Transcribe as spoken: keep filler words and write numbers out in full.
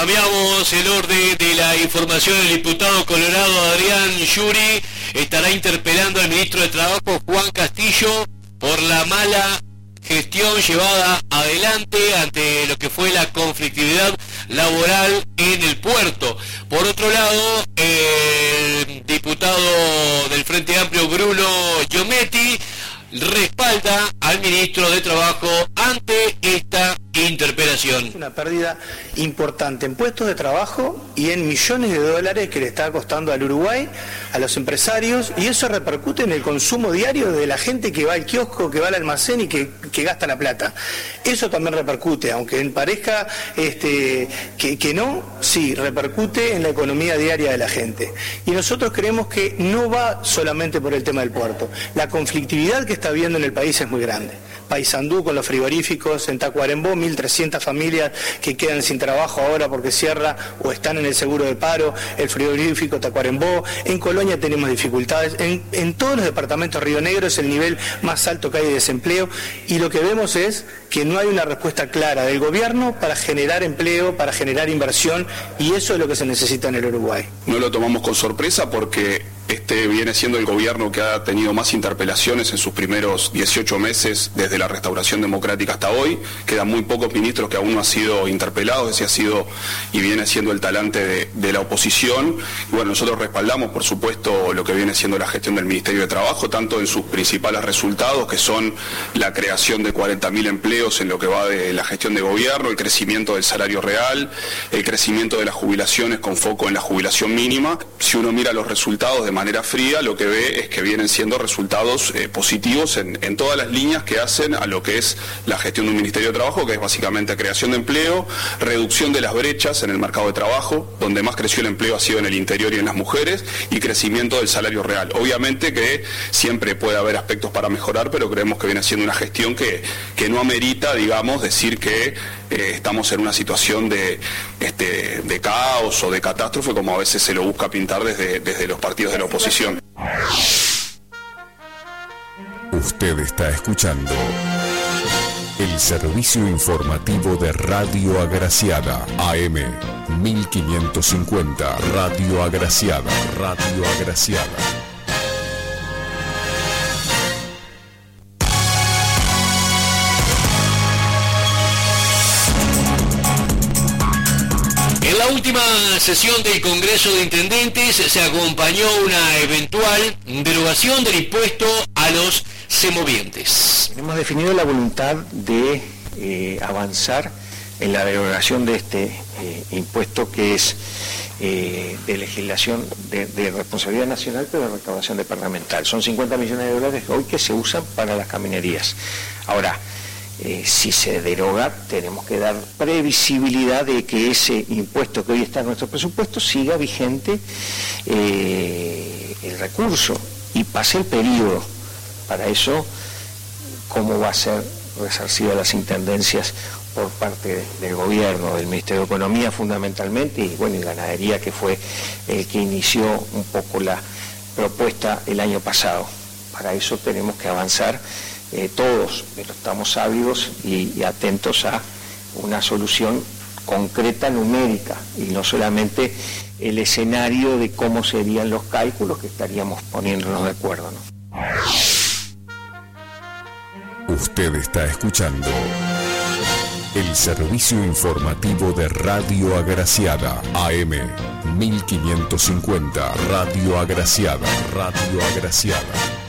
Cambiamos el orden de la información. El diputado colorado Adrián Yuri estará interpelando al ministro de Trabajo, Juan Castillo, por la mala gestión llevada adelante ante lo que fue la conflictividad laboral en el puerto. Por otro lado, el diputado del Frente Amplio, Bruno Giometti, respalda al ministro de Trabajo ante esta interpelación. Una pérdida importante en puestos de trabajo y en millones de dólares que le está costando al Uruguay, a los empresarios, y eso repercute en el consumo diario de la gente que va al kiosco, que va al almacén y que, que gasta la plata. Eso también repercute, aunque parezca este, que, que no, sí, repercute en la economía diaria de la gente. Y nosotros creemos que no va solamente por el tema del puerto. La conflictividad que está habiendo en el país es muy grande. Paysandú con los frigoríficos, en Tacuarembó mil trescientas familias que quedan sin trabajo ahora porque cierra o están en el seguro de paro, el frigorífico Tacuarembó, en Colonia tenemos dificultades, en, en todos los departamentos Río Negro es el nivel más alto que hay de desempleo, y lo que vemos es que no hay una respuesta clara del gobierno para generar empleo, para generar inversión, y eso es lo que se necesita en el Uruguay. No lo tomamos con sorpresa porque este viene siendo el gobierno que ha tenido más interpelaciones en sus primeros dieciocho meses desde la restauración democrática hasta hoy. Quedan muy pocos ministros que aún no han sido interpelados, ese ha sido y viene siendo el talante de, de la oposición. Y bueno, nosotros respaldamos, por supuesto, lo que viene siendo la gestión del Ministerio de Trabajo, tanto en sus principales resultados, que son la creación de cuarenta mil empleos en lo que va de la gestión de gobierno, el crecimiento del salario real, el crecimiento de las jubilaciones con foco en la jubilación mínima. Si uno mira los resultados de manera fría, lo que ve es que vienen siendo resultados eh, positivos en, en todas las líneas que hacen a lo que es la gestión de un Ministerio de Trabajo, que es básicamente creación de empleo, reducción de las brechas en el mercado de trabajo, donde más creció el empleo ha sido en el interior y en las mujeres, y crecimiento del salario real. Obviamente que siempre puede haber aspectos para mejorar, pero creemos que viene siendo una gestión que, que no amerita, digamos, decir que eh, estamos en una situación de, este, de caos o de catástrofe, como a veces se lo busca pintar desde, desde los partidos de la oposición. Usted está escuchando el servicio informativo de Radio Agraciada, A M mil quinientos cincuenta, Radio Agraciada, Radio Agraciada. En la última sesión del Congreso de Intendentes se acompañó una eventual derogación del impuesto a los semovientes. Hemos definido la voluntad de eh, avanzar en la derogación de este eh, impuesto que es eh, de legislación de, de responsabilidad nacional, pero de recaudación departamental. Son cincuenta millones de dólares hoy que se usan para las caminerías. Ahora, Eh, si se deroga, tenemos que dar previsibilidad de que ese impuesto que hoy está en nuestro presupuesto siga vigente eh, el recurso y pase el periodo. Para eso, ¿cómo va a ser resarcida las intendencias por parte del gobierno, del Ministerio de Economía fundamentalmente, y bueno, y Ganadería, que fue el que inició un poco la propuesta el año pasado? Para eso tenemos que avanzar Eh, todos, pero estamos ávidos y, y atentos a una solución concreta, numérica, y no solamente el escenario de cómo serían los cálculos, que estaríamos poniéndonos de acuerdo, ¿no? Usted está escuchando el servicio informativo de Radio Agraciada, A M mil quinientos cincuenta, Radio Agraciada, Radio Agraciada.